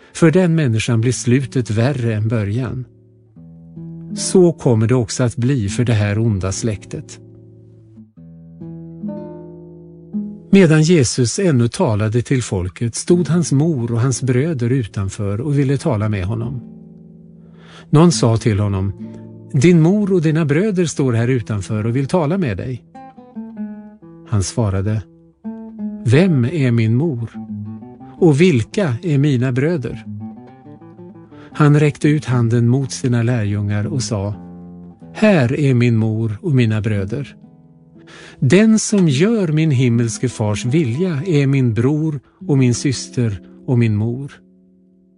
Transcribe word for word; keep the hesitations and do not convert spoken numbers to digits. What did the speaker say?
För den människan blir slutet värre än början. Så kommer det också att bli för det här onda släktet. Medan Jesus ännu talade till folket stod hans mor och hans bröder utanför och ville tala med honom. Någon sa till honom: din mor och dina bröder står här utanför och vill tala med dig. Han svarade: vem är min mor? Och vilka är mina bröder? Han räckte ut handen mot sina lärjungar och sa: här är min mor och mina bröder. Den som gör min himmelske fars vilja är min bror och min syster och min mor.